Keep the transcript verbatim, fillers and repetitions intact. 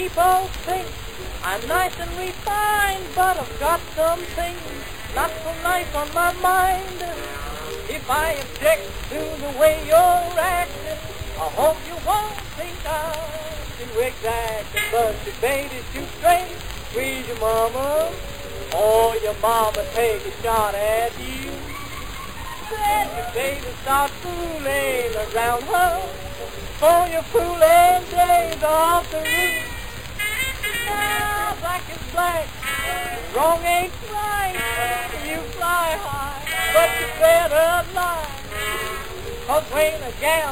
people think I'm nice and refined, but I've got some things not so nice on my mind. If I object to the way you're acting, I hope you won't think I'm exacting. But the baby's too straight. Squeeze your mama, or your mama take a shot at you. Then your baby starts fooling around her, for your fooling days off the roof. Now black is black, wrong ain't right. You fly high, but you better lie. 'Cause when a gal